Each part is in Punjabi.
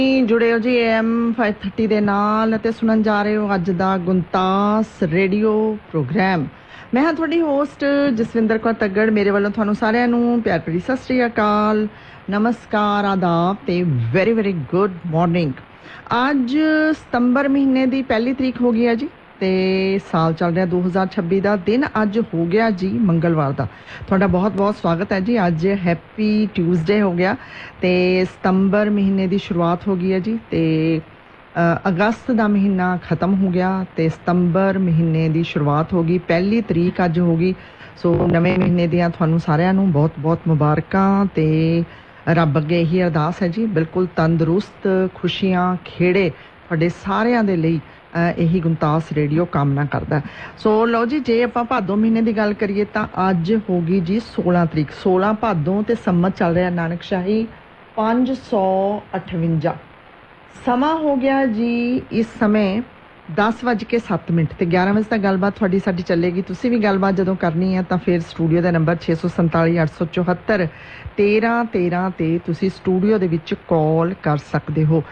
जुड़े हो जी AM 530 ਦੇ ਨਾਲ ਅਤੇ ਸੁਣਨ ਜਾ ਰਹੇ ਹੋ ਅੱਜ ਦਾ ਗੁੰਤਾਸ ਰੇਡੀਓ ਪ੍ਰੋਗਰਾਮ। ਮੈਂ ਹਾਂ ਤੁਹਾਡੀ ਹੋਸਟ ਜਸਵਿੰਦਰ ਕੌਰ ਤੱਗੜ। ਮੇਰੇ ਵੱਲੋਂ ਤੁਹਾਨੂੰ ਸਾਰਿਆਂ ਨੂੰ ਪਿਆਰ ਭਰੀ ਸਤਿ ਸ਼੍ਰੀ ਅਕਾਲ, ਨਮਸਕਾਰ, ਆਦਾਬ ਤੇ ਵੈਰੀ ਵੈਰੀ ਗੁੱਡ ਮਾਰਨਿੰਗ। ਅੱਜ ਸਤੰਬਰ ਮਹੀਨੇ ਦੀ 1 ਤਰੀਕ ਹੋ ਗਈ ਹੈ ਜੀ ਤੇ ਸਾਲ ਚੱਲ ਰਿਹਾ 2026 ਦਾ। ਦਿਨ ਅੱਜ ਹੋ ਗਿਆ ਜੀ ਮੰਗਲਵਾਰ ਦਾ। ਤੁਹਾਡਾ ਬਹੁਤ ਬਹੁਤ ਸਵਾਗਤ ਹੈ ਜੀ। ਅੱਜ ਹੈਪੀ ਟਿਊਜ਼ਡੇ ਹੋ ਗਿਆ ਤੇ ਸਤੰਬਰ ਮਹੀਨੇ ਦੀ ਸ਼ੁਰੂਆਤ ਹੋ ਗਈ ਹੈ ਜੀ ਤੇ ਅਗਸਤ ਦਾ ਮਹੀਨਾ ਖਤਮ ਹੋ ਗਿਆ ਤੇ ਸਤੰਬਰ ਮਹੀਨੇ ਦੀ ਸ਼ੁਰੂਆਤ ਹੋ ਗਈ। 1 ਤਰੀਕ ਅੱਜ ਹੋ ਗਈ। ਸੋ ਨਵੇਂ ਮਹੀਨੇ ਦੀਆਂ ਤੁਹਾਨੂੰ ਸਾਰਿਆਂ ਨੂੰ ਬਹੁਤ ਬਹੁਤ ਮੁਬਾਰਕਾਂ ਤੇ ਰੱਬ ਅੱਗੇ ਇਹੀ ਅਰਦਾਸ ਹੈ ਜੀ, ਬਿਲਕੁਲ ਤੰਦਰੁਸਤ, ਖੁਸ਼ੀਆਂ, ਖੇੜੇ ਤੁਹਾਡੇ ਸਾਰਿਆਂ ਦੇ ਲਈ ਇਹੀ ਗੁੰਤਾਸ ਰੇਡੀਓ ਕਾਮਨਾ ਕਰਦਾ। ਸੋ ਲਓ ਜੀ, ਜੇ ਆਪਾਂ ਭਾਦੋਂ ਮਹੀਨੇ ਦੀ ਗੱਲ ਕਰੀਏ ਤਾਂ ਅੱਜ ਹੋ ਗਈ ਜੀ 16 ਤਰੀਕ। 16 ਭਾਦੋਂ ਤੇ ਸੰਮਤ ਚੱਲ ਰਿਹਾ ਨਾਨਕਸ਼ਾਹੀ 558। ਸਮਾਂ ਹੋ ਗਿਆ ਜੀ ਇਸ ਸਮੇਂ 10:07 ਤੇ 11 ਵਜੇ ਤੱਕ ਗੱਲਬਾਤ ਤੁਹਾਡੀ ਸਾਡੀ ਚੱਲੇਗੀ। ਤੁਸੀਂ ਵੀ ਗੱਲਬਾਤ ਜਦੋਂ ਕਰਨੀ ਹੈ ਤਾਂ ਫਿਰ ਸਟੂਡੀਓ ਦਾ ਨੰਬਰ 647 874 1313 ਤੇ ਤੁਸੀਂ ਸਟੂਡੀਓ ਦੇ ਵਿੱਚ ਕਾਲ ਕਰ ਸਕਦੇ ਹੋ।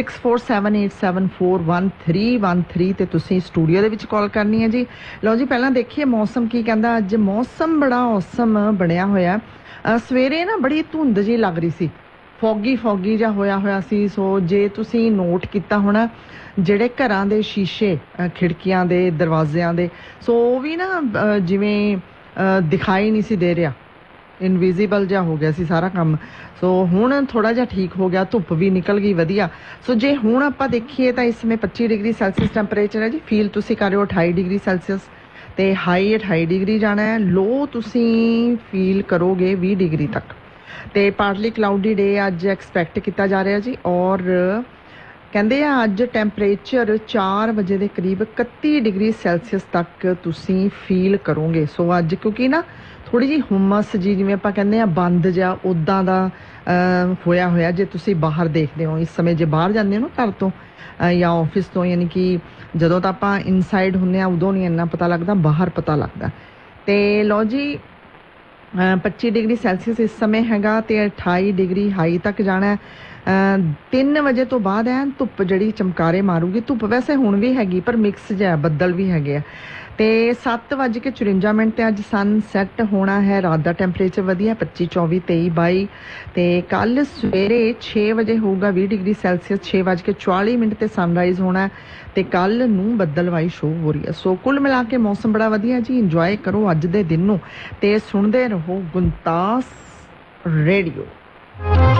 6478741313 ਤੇ ਤੁਸੀਂ ਸਟੂਡੀਓ ਦੇ ਵਿੱਚ ਕਾਲ ਕਰਨੀ ਹੈ ਜੀ। ਲਓ ਜੀ, ਪਹਿਲਾਂ ਦੇਖੀਏ ਮੌਸਮ ਕੀ ਕਹਿੰਦਾ। ਅੱਜ ਮੌਸਮ ਬੜਾ ਔਸਮ ਬਣਿਆ ਹੋਇਆ। ਸਵੇਰੇ ਨਾ ਬੜੀ ਧੁੰਦ ਜਿਹੀ ਲੱਗ ਰਹੀ ਸੀ, ਫੌਗੀ ਜਿਹਾ ਹੋਇਆ ਸੀ। ਸੋ ਜੇ ਤੁਸੀਂ ਨੋਟ ਕੀਤਾ ਹੋਣਾ, ਜਿਹੜੇ ਘਰਾਂ ਦੇ ਸ਼ੀਸ਼ੇ, ਖਿੜਕੀਆਂ ਦੇ, ਦਰਵਾਜ਼ਿਆਂ ਦੇ, ਸੋ ਉਹ ਵੀ ਨਾ ਜਿਵੇਂ ਦਿਖਾਈ ਨਹੀਂ ਸੀ ਦੇ ਰਿਹਾ, ਇਨਵਿਜ਼ੀਬਲ ਜਿਹਾ ਹੋ ਗਿਆ ਸੀ ਸਾਰਾ ਕੰਮ। ਸੋ ਹੁਣ ਥੋੜਾ ਜਿਹਾ ਠੀਕ ਹੋ ਗਿਆ, ਧੁੱਪ ਵੀ ਨਿਕਲ ਗਈ ਵਧੀਆ। ਸੋ ਜੇ ਹੁਣ ਆਪਾਂ ਦੇਖੀਏ ਤਾਂ ਇਸ ਸਮੇਂ 25 ਡਿਗਰੀ ਸੈਲਸੀਅਸ ਟੈਂਪਰੇਚਰ ਹੈ ਜੀ। ਫੀਲ ਤੁਸੀਂ ਕਰ ਰਹੇ ਹੋ 28 ਡਿਗਰੀ ਸੈਲਸੀਅਸ ਤੇ ਹਾਈ 28 ਡਿਗਰੀ ਜਾਣਾ ਹੈ। ਲੋ ਤੁਸੀਂ ਫੀਲ ਕਰੋਗੇ 20 ਡਿਗਰੀ ਤੱਕ ਤੇ ਪਾਰਟਲੀ ਕਲਾਉਡੀ ਡੇ ਅੱਜ ਐਕਸਪੈਕਟ ਕੀਤਾ ਜਾ ਰਿਹਾ ਜੀ। ਔਰ ਕਹਿੰਦੇ ਆ ਅੱਜ ਟੈਂਪਰੇਚਰ 4 ਵਜੇ ਦੇ ਕਰੀਬ 31 ਡਿਗਰੀ ਸੈਲਸੀਅਸ ਤੱਕ ਤੁਸੀਂ ਫੀਲ ਕਰੋਗੇ। ਸੋ ਅੱਜ ਕਿਉਂਕਿ ਨਾ ਥੋੜੀ ਜਿਹੀ ਹੁਮਸ ਜੀ, ਜਿਵੇਂ ਆਪਾਂ ਕਹਿੰਦੇ ਆ ਬੰਦ ਜਿਹਾ, ਉੱਦਾਂ ਦਾ ਹੋਇਆ। ਜੇ ਤੁਸੀਂ ਬਾਹਰ ਦੇਖਦੇ ਹੋ ਇਸ ਸਮੇਂ, ਜੇ ਬਾਹਰ ਜਾਂਦੇ ਹੋ ਨਾ ਘਰ ਤੋਂ ਜਾਂ ਆਫਿਸ ਤੋਂ, ਯਾਨੀ ਕਿ ਜਦੋਂ ਤਾਂ ਆਪਾਂ ਇਨਸਾਈਡ ਹੁੰਦੇ ਆ ਉਦੋਂ ਨਹੀਂ ਇੰਨਾ ਪਤਾ ਲੱਗਦਾ, ਬਾਹਰ ਪਤਾ ਲੱਗਦਾ। ਤੇ ਲਓ ਜੀ, 25 ਡਿਗਰੀ ਸੈਲਸੀਅਸ ਇਸ ਸਮੇਂ ਹੈਗਾ ਤੇ 28 ਡਿਗਰੀ ਹਾਈ ਤੱਕ ਜਾਣਾ। 3 ਵਜੇ ਤੋਂ ਬਾਅਦ ਧੁੱਪ ਜਿਹੜੀ ਚਮਕਾਰੇ ਮਾਰੂਗੀ। ਧੁੱਪ ਵੈਸੇ ਹੁਣ ਵੀ ਹੈਗੀ ਪਰ ਮਿਕਸ ਜਿਹਾ, ਬੱਦਲ ਵੀ ਹੈਗੇ ਆ। ਤੇ 7:54 ਤੇ ਅੱਜ ਸਨ ਸੈੱਟ ਹੋਣਾ ਹੈ। ਰਾਤ ਦਾ ਟੈਂਪਰੇਚਰ ਵਧੀਆ 25, 24, 23, 22 ਤੇ ਕੱਲ ਸਵੇਰੇ 6 ਵਜੇ ਹੋਊਗਾ 20 ਡਿਗਰੀ ਸੈਲਸੀਅਸ। 6:40 ਤੇ ਸਨਰਾਈਜ਼ ਹੋਣਾ ਤੇ ਕੱਲ ਨੂੰ ਬੱਦਲਵਾਈ ਸ਼ੋ ਹੋ ਰਹੀ ਹੈ। ਸੋ ਕੁੱਲ ਮਿਲਾ ਕੇ ਮੌਸਮ ਬੜਾ ਵਧੀਆ ਜੀ। ਇੰਜੋਏ ਕਰੋ ਅੱਜ ਦੇ ਦਿਨ ਨੂੰ ਤੇ ਸੁਣਦੇ ਰਹੋ ਗੁੰਤਾਸ ਰੇਡੀਓ।